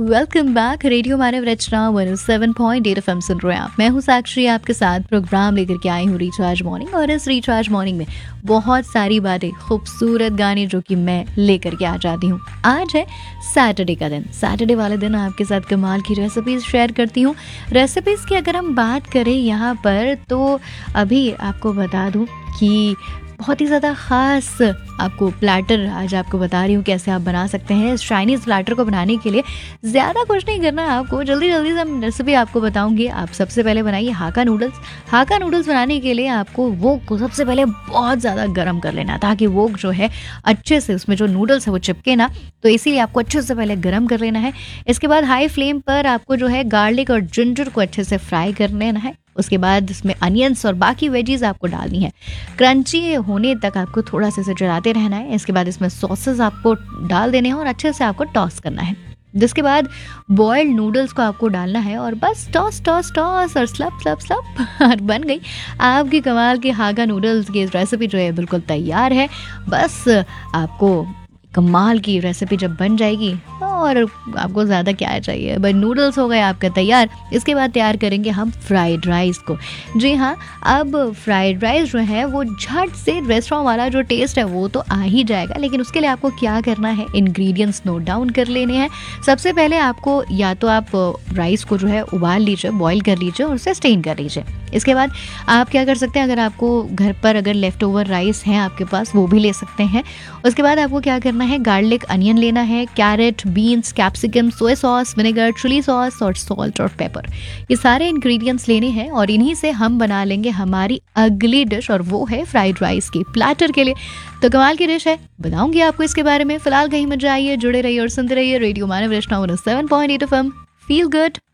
Welcome back. Radio मानव रचना 107.8 FM सुन रहे हैं आप। मैं हूँ साक्षी, आपके साथ प्रोग्राम लेकर के आई हूँ रिचार्ज मॉर्निंग। और इस रिचार्ज मॉर्निंग में बहुत सारी बातें, खूबसूरत गाने जो कि मैं लेकर के आ जाती हूँ। आज है सैटरडे का दिन। सैटरडे वाले दिन आपके साथ कमाल की रेसिपीज शेयर करती हूँ। रेसिपीज की अगर हम बात करें यहाँ पर, तो अभी आपको बता दूँ कि बहुत ही ज़्यादा ख़ास आपको प्लैटर आज आपको बता रही हूँ कैसे आप बना सकते हैं। इस चाइनीज़ प्लैटर को बनाने के लिए ज़्यादा कुछ नहीं करना है आपको। जल्दी जल्दी से हम रेसिपी आपको बताऊँगी। आप सबसे पहले बनाइए हाका नूडल्स। हाका नूडल्स बनाने के लिए आपको वोक को सबसे पहले बहुत ज़्यादा गर्म कर लेना, ताकि वोक जो है अच्छे से उसमें जो नूडल्स है वो चिपके ना। तो इसीलिए आपको अच्छे से पहले गर्म कर लेना है। इसके बाद हाई फ्लेम पर आपको जो है गार्लिक और जिंजर को अच्छे से फ्राई कर लेना है। उसके बाद इसमें अनियंस और बाकी वेजीज आपको डालनी है। क्रंची होने तक आपको थोड़ा सा इसे चलाते रहना है। इसके बाद इसमें सॉसेस आपको डाल देने हैं और अच्छे से आपको टॉस करना है। जिसके बाद बॉइल्ड नूडल्स को आपको डालना है और बस टॉस टॉस टॉस और स्लप स्लप स्लप और बन गई आपकी कमाल की हाका नूडल्स की रेसिपी जो है बिल्कुल तैयार है। बस आपको कमाल की रेसिपी जब बन जाएगी और आपको ज़्यादा क्या चाहिए, बस नूडल्स हो गए आपका तैयार। इसके बाद तैयार करेंगे हम फ्राइड राइस को। जी हाँ, अब फ्राइड राइस जो है वो झट से रेस्टोरेंट वाला जो टेस्ट है वो तो आ ही जाएगा, लेकिन उसके लिए आपको क्या करना है, इंग्रेडिएंट्स नोट डाउन कर लेने हैं। सबसे पहले आपको या तो आप राइस को जो है उबाल लीजिए, बॉईल कर लीजिए और उसे स्टेन कर लीजिए। इसके बाद आप क्या कर सकते हैं, अगर आपको घर पर अगर लेफ्ट ओवर राइस हैं आपके पास, वो भी ले सकते हैं। उसके बाद आपको क्या करना है, गार्लिक अनियन लेना है, carat, beans, capsicum, soya sauce, vinegar, chilli sauce और सॉल्ट और पेपर। ये सारे इंग्रेडिएंट्स लेने हैं और इन्हीं से हम बना लेंगे हमारी अगली डिश, और वो है फ्राइड राइस की प्लैटर के लिए। तो कमाल की डिश है, बताऊंगी आपको इसके बारे में। फिलहाल कहीं मत जाइए, जुड़े रहिए और सुनते रहिए रेडियो मानव रचना 107.8 एफएम। Feel good.